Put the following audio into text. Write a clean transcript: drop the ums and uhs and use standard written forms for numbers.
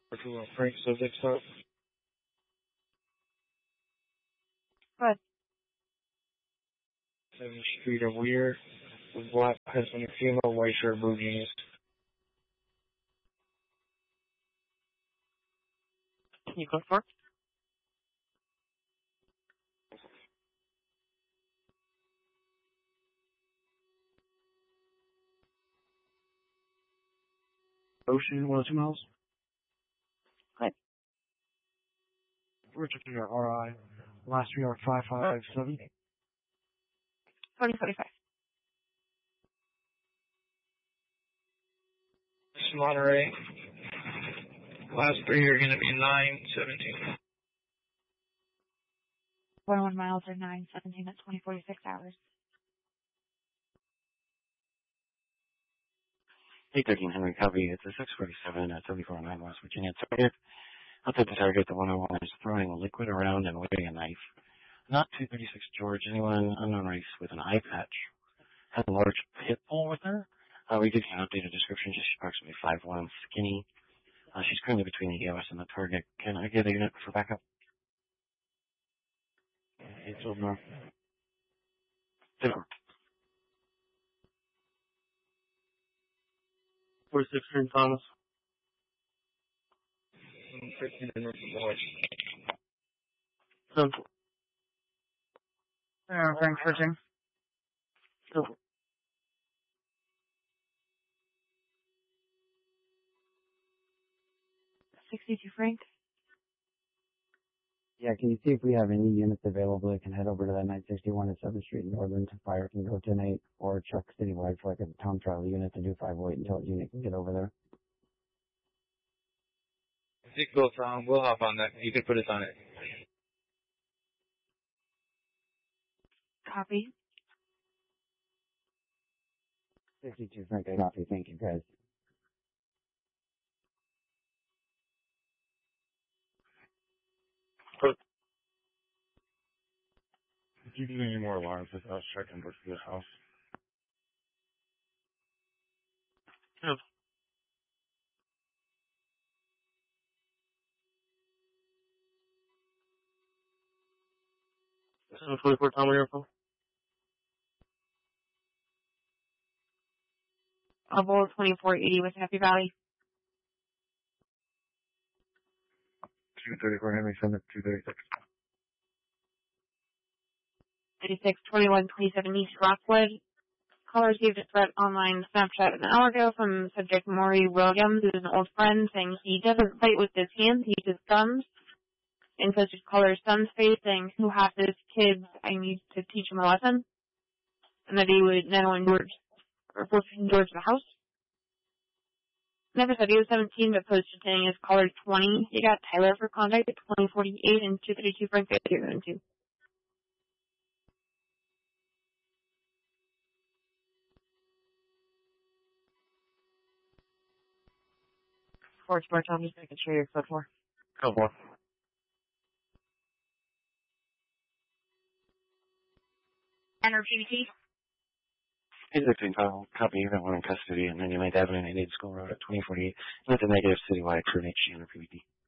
To Frank subject stop. Good. 7th Street of Weir, with black Hispanic female, white shirt, blue jeans. You go for? Ocean, 1 or 2 miles. Good. We're checking our RI. Last we are 557. 2045. This is Monterey. Last 3 are going to be 917. 41 miles or 917 at 2046 hours. 813 Henry copy. It's a 647 at 749 West Virginia target. Outside the target, the 101 is throwing liquid around and waving a knife. Not 236 George, anyone unknown race with an eye patch. Has a large pit bull with her. We did get an updated description. She's approximately 5'1", skinny. She's currently between the EOS and the target. Can I get a unit for backup? It's over. 46 St. Thomas. 15 in North Boy. Central. Frank switching. Central. 62 Frank. Yeah, can you see if we have any units available that can head over to that 961 at 7th Street in Northern to fire can go 10-8 or truck citywide for like a town trial unit to do 508 until a unit can get over there? I think we'll hop on that. You can put us on it. Copy. 62 Frank, I copy. Thank you, guys. If you need any more alarms, just check and look for the house. Yes. 724 Tom Airfield. Level 2480 with Happy Valley. 234 Henry Summit, 236. 86 21 27 East Rockwood. Caller received a threat online Snapchat an hour ago from subject Maury Williams, who's an old friend, saying he doesn't fight with his hands, he uses thumbs. And posted caller's son's face saying, "Who has this kid? I need to teach him a lesson." And that he would now endorse the house. Never said he was 17, but posted saying his caller's 20. He got Tyler for contact at 2048 and 232 Frank 2. Forge Bar Tom, just making sure you're code 4. Code 4. Enter PBT. 816 Kyle, copy. You have one in custody, and then you made Avenue 88 School Road at 2048. And that's a negative citywide for an HG under PBT.